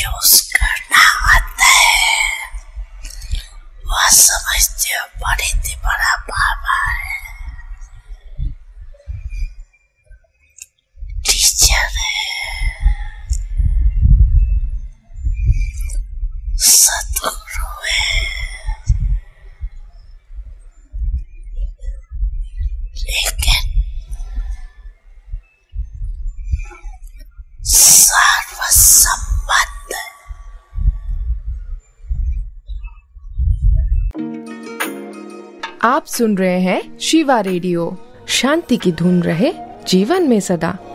Use करना आता है, वह समझते हो बहुत ही बड़ा बाबा है, टीचर है, सदगुरु है। लेकिन सर्वसम्मत आप सुन रहे हैं शिवा रेडियो। शांति की धुन रहे जीवन में सदा।